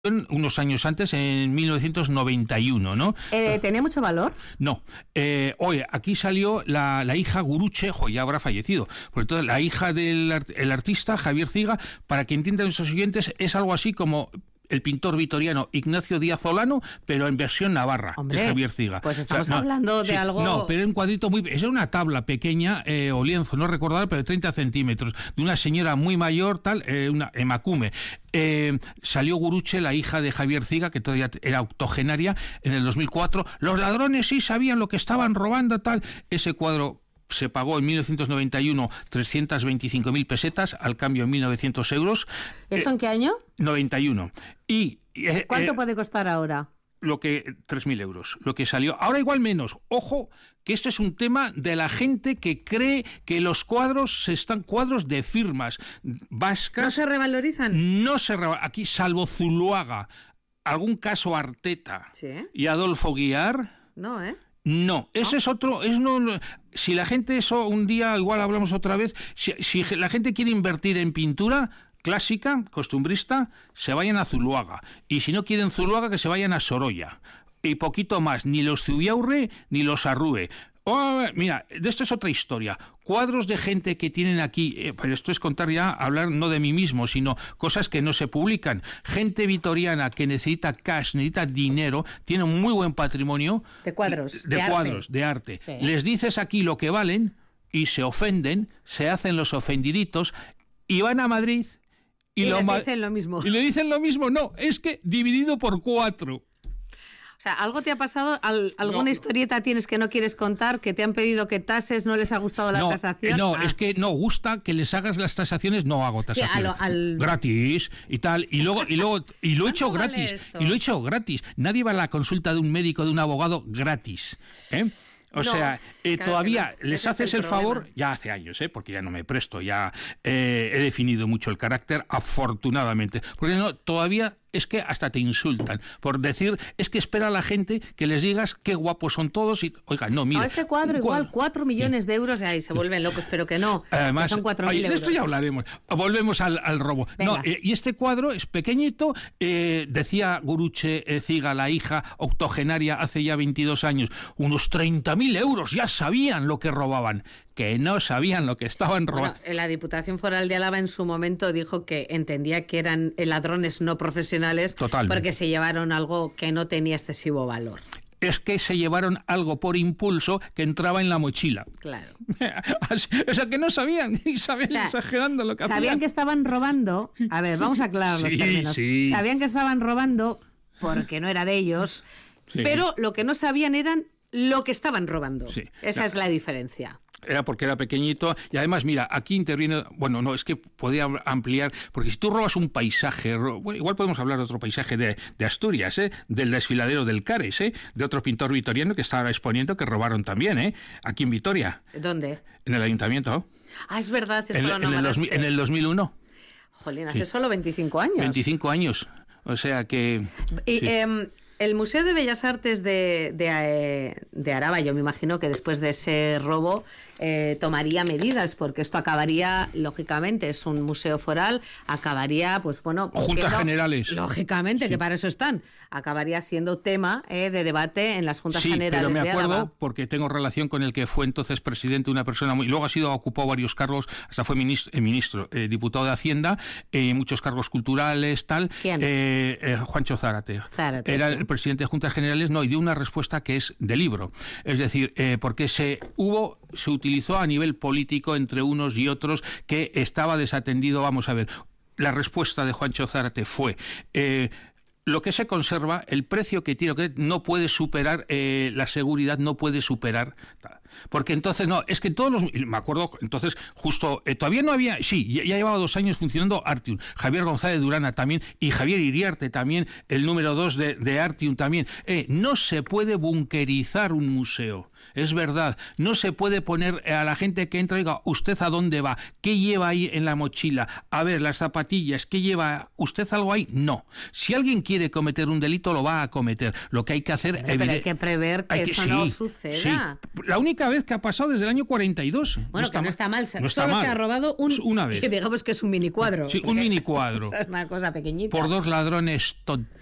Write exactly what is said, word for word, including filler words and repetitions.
unos años antes, en mil novecientos noventa y uno, ¿no? Eh, ¿Tenía mucho valor? No. Eh, oye, aquí salió la, la hija Guruche, jo, ya habrá fallecido. Por entonces, la hija del el artista, Javier Ciga, para que entiendan nuestros oyentes, es algo así como el pintor vitoriano Ignacio Díaz Olano, pero en versión navarra. Hombre, es Javier Ciga. Pues estamos o sea, no, hablando de sí, algo... No, pero en cuadrito muy... Es una tabla pequeña, eh, o lienzo, no recordar, pero de treinta centímetros, de una señora muy mayor, tal, eh, una emacume. Eh, salió Guruche, la hija de Javier Ciga, que todavía era octogenaria, en el dos mil cuatro. Los ladrones sí sabían lo que estaban robando, tal. Ese cuadro se pagó en mil novecientos noventa y uno trescientas veinticinco mil pesetas, al cambio en mil novecientos euros. ¿Eso en qué año? noventa y uno. Y, eh, ¿Cuánto eh, puede costar ahora? Lo que tres mil euros, lo que salió. Ahora igual menos. Ojo, que este es un tema de la gente que cree que los cuadros están cuadros de firmas vascas. ¿No se revalorizan? No se revalorizan. Aquí, salvo Zuluaga, algún caso Arteta, ¿Sí? y Adolfo Guiar. No, ¿eh? No, ese ¿No? es otro, es no, si la gente, eso un día, igual hablamos otra vez, si, si la gente quiere invertir en pintura clásica, costumbrista, se vayan a Zuluaga, y si no quieren Zuluaga, que se vayan a Sorolla, y poquito más, ni los Zubiaurre ni los Arrue. Oh, mira, de esto es otra historia. Cuadros de gente que tienen aquí, eh, pero esto es contar ya, hablar no de mí mismo, sino cosas que no se publican. Gente vitoriana que necesita cash, necesita dinero, tiene un muy buen patrimonio. De cuadros. De, de cuadros, arte. de arte. Sí. Les dices aquí lo que valen y se ofenden, se hacen los ofendiditos y van a Madrid y, y lo les ma- dicen lo mismo. Y le dicen lo mismo. No, es que dividido por cuatro. O sea, ¿algo te ha pasado? ¿Al, ¿Alguna No. historieta tienes que no quieres contar? ¿Que te han pedido que tases? ¿No les ha gustado la no, tasación? No, ah. es que no gusta que les hagas las tasaciones, no hago tasaciones. Sí, a lo- al... Gratis y tal. Y luego, y luego, y lo he hecho ¿Cuánto vale gratis. esto? Y lo he hecho gratis. Nadie va a la consulta de un médico, de un abogado gratis. ¿Eh? O No, sea, eh, claro todavía que no. les Ese es haces el el, favor, problema. ya hace años, ¿eh? Porque ya no me presto, ya eh, he definido mucho el carácter, afortunadamente. Porque no, todavía es que hasta te insultan por decir, es que espera a la gente que les digas qué guapos son todos y, oiga, no, mira. A este cuadro un igual cuatro millones de euros y ahí se vuelven locos, pero que no, Además, que son cuatro ay, mil de euros. esto ya hablaremos. Volvemos al, al robo. Venga. No, eh, y este cuadro es pequeñito, eh, decía Guruche eh, Ciga, la hija octogenaria, hace ya veintidós años, unos treinta mil euros, ya sabían lo que robaban. Que no sabían lo que estaban robando. Bueno, la Diputación Foral de Álava en su momento dijo que entendía que eran ladrones no profesionales. Totalmente. Porque se llevaron algo que no tenía excesivo valor. Es que se llevaron algo por impulso que entraba en la mochila. Claro. O sea, que no sabían, y sabían O sea, exagerando lo que hacían. Sabían que estaban robando. A ver, vamos a aclarar los Sí, términos. sí. Sabían que estaban robando porque no era de ellos, Sí. pero lo que no sabían eran lo que estaban robando. Sí. Esa Ya. es la diferencia. Era porque era pequeñito y además, mira, aquí interviene, bueno, no, es que podía ampliar, porque si tú robas un paisaje, ro, bueno, igual podemos hablar de otro paisaje de, de Asturias, ¿eh? Del desfiladero del Cares, ¿eh? De otro pintor vitoriano que estaba exponiendo que robaron también, ¿eh? Aquí en Vitoria, ¿Dónde? en el ayuntamiento, Ah, es verdad, eso en, lo en, el, dos mil, nombraste. en el dos mil uno, Jolín, hace Sí. solo veinticinco años. veinticinco años, o sea que... Y, sí. eh, el Museo de Bellas Artes de, de, eh, de Araba, yo me imagino que después de ese robo eh, tomaría medidas, porque esto acabaría, lógicamente, es un museo foral, acabaría, pues bueno... Juntas siendo, generales. Lógicamente, Sí. que para eso están. Acabaría siendo tema eh, de debate en las juntas Sí, generales pero me de acuerdo Álava. porque tengo relación con el que fue entonces presidente, una persona muy... Luego ha sido, ocupó varios cargos, hasta fue ministro, eh, ministro eh, diputado de Hacienda, eh, muchos cargos culturales, tal. ¿Quién? Eh, eh, Juancho Zárate. Zárate, Era sí. el presidente de Juntas Generales, no, y dio una respuesta que es de libro. Es decir, eh, porque se hubo, se utilizó a nivel político entre unos y otros que estaba desatendido, vamos a ver. La respuesta de Juancho Zárate fue... Eh, lo que se conserva, el precio que tiene, que no puede superar, eh, la seguridad no puede superar, porque entonces no, es que todos los, me acuerdo, entonces justo, eh, todavía no había, sí, ya, ya llevaba dos años funcionando Artium, Javier González Durana también, y Javier Iriarte también, el número dos de, de Artium también, eh, no se puede bunkerizar un museo, es verdad, no se puede poner a la gente que entra y diga, ¿usted a dónde va? ¿Qué lleva ahí en la mochila? A ver, las zapatillas, ¿qué lleva? ¿Usted algo ahí? No. Si alguien quiere cometer un delito, lo va a cometer. Lo que hay que hacer... Pero hay que prever que hay eso sí, no suceda. Sí. La única única vez que ha pasado desde el año cuarenta y dos. Bueno, no que no está mal. No está Solo mal. se ha robado un... Una vez. Que digamos que es un mini cuadro. Sí, un mini cuadro. Es una cosa pequeñita. Por dos ladrones tontos.